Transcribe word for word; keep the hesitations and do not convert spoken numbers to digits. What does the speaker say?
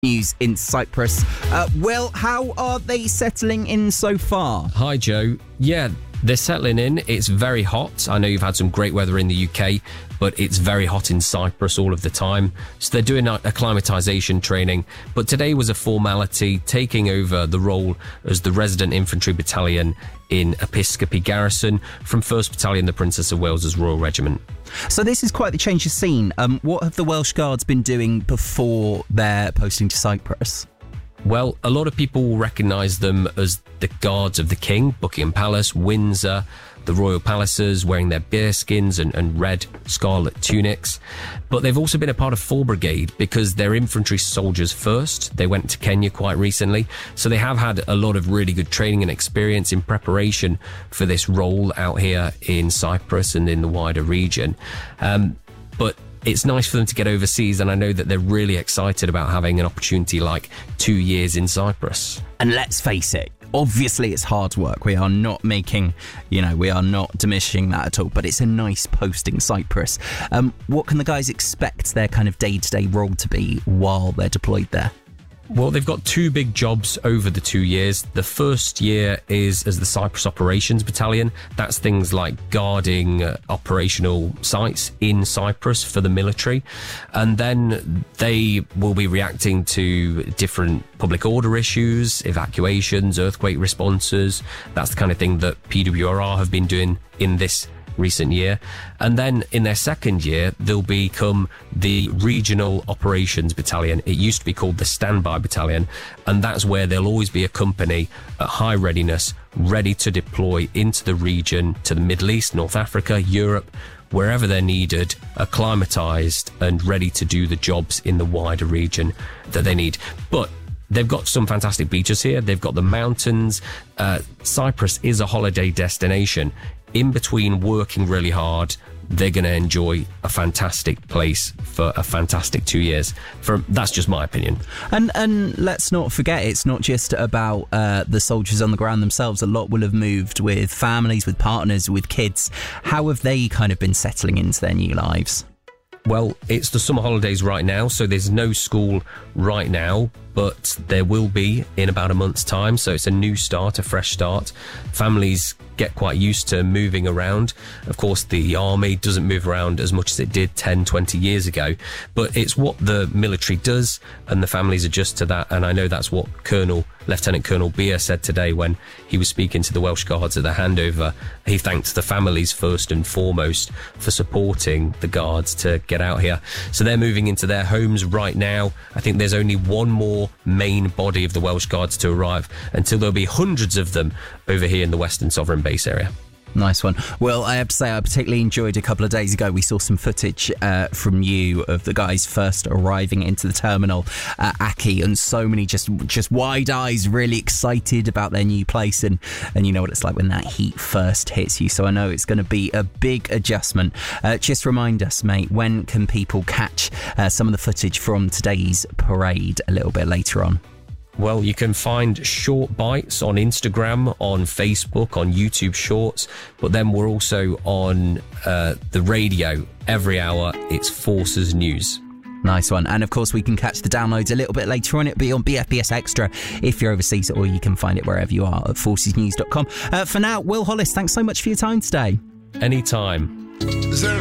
News in Cyprus. Uh, Will, how are they settling in so far? Hi, Joe. Yeah, they're settling in. It's very hot. I know you've had some great weather in the U K, but it's very hot in Cyprus all of the time. So they're doing acclimatization training. But today was a formality, taking over the role as the resident infantry battalion in Episcopi Garrison from first Battalion, the Princess of Wales's Royal Regiment. So this is quite the change of scene. Um, what have the Welsh Guards been doing before their posting to Cyprus? Well, a lot of people will recognise them as the guards of the King, Buckingham Palace, Windsor, the royal palaces, wearing their bearskins and, and red scarlet tunics. But they've also been a part of four Brigade because they're infantry soldiers first. They went to Kenya quite recently. So they have had a lot of really good training and experience in preparation for this role out here in Cyprus and in the wider region. Um, but it's nice for them to get overseas, and I know that they're really excited about having an opportunity like two years in Cyprus. And let's face it, obviously it's hard work. We are not making, you know, we are not diminishing that at all, but it's a nice posting, Cyprus. Um, what can the guys expect their kind of day-to-day role to be while they're deployed there? Well, they've got two big jobs over the two years. The first year is as the Cyprus Operations Battalion. That's things like guarding uh, operational sites in Cyprus for the military. And then they will be reacting to different public order issues, evacuations, earthquake responses. That's the kind of thing that P W R R have been doing in this recent year. And then in their second year, they'll become the Regional Operations Battalion. It used to be called the Standby Battalion, and that's where there'll always be a company at high readiness, ready to deploy into the region, to the Middle East, North Africa, Europe, wherever they're needed, acclimatized and ready to do the jobs in the wider region that they need. But they've got some fantastic beaches here. They've got the mountains. Uh, Cyprus is a holiday destination. In between working really hard, they're going to enjoy a fantastic place for a fantastic two years. For that's just my opinion. And and let's not forget, it's not just about uh, the soldiers on the ground themselves. A lot will have moved with families, with partners, with kids. How have they kind of been settling into their new lives? Well, it's the summer holidays right now, so there's no school right now, but there will be in about a month's time. So it's a new start, a fresh start. Families get quite used to moving around. Of course, the army doesn't move around as much as it did ten, twenty years ago, but it's what the military does, and the families adjust to that. And I know that's what Colonel Lieutenant Colonel Beer said today when he was speaking to the Welsh Guards at the handover. He thanked the families first and foremost for supporting the Guards to get out here. So they're moving into their homes right now. I think there's only one more main body of the Welsh Guards to arrive until there'll be hundreds of them over here in the Western Sovereign Base area. Nice one. Well, I have to say I particularly enjoyed a couple of days ago. We saw some footage uh, from you of the guys first arriving into the terminal at Aki, and so many just just wide eyes, really excited about their new place. And, and you know what it's like when that heat first hits you. So I know it's going to be a big adjustment. Uh, just remind us, mate, when can people catch uh, some of the footage from today's parade a little bit later on? Well, you can find short bites on Instagram, on Facebook, on YouTube Shorts, but then we're also on uh, the radio every hour. It's Forces News. Nice one. And of course, we can catch the downloads a little bit later on. It'll be on B F B S Extra if you're overseas, or you can find it wherever you are at forces news dot com. Uh, for now, Will Hollis, thanks so much for your time today. Anytime.